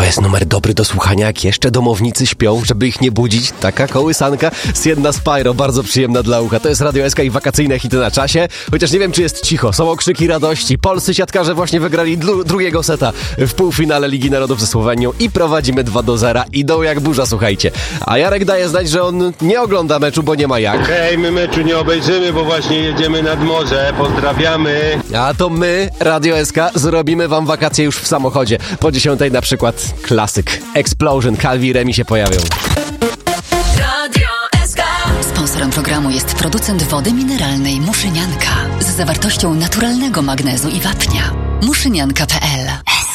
jest numer dobry do słuchania, jak jeszcze domownicy śpią, żeby ich nie budzić. Taka kołysanka z jedna Spyro, bardzo przyjemna dla ucha. To jest Radio SK i wakacyjne hity na czasie. Chociaż nie wiem, czy jest cicho. Są okrzyki radości. Polscy siatkarze właśnie wygrali drugiego seta w półfinale Ligi Narodów ze Słowenią i prowadzimy 2-0. Idą jak burza, słuchajcie. A Jarek daje znać, że on nie ogląda meczu, bo nie ma jak. Hej, my meczu nie obejrzymy, bo właśnie jedziemy nad morze. Pozdrawiamy. A to my, Radio SK, zrobimy wam wakacje już w samochodzie. Po 10 na przykład klasyk Explosion, Calvi i Remi się pojawią. Radio SK. Sponsorem programu jest producent wody mineralnej Muszynianka z zawartością naturalnego magnezu i wapnia. Muszynianka.pl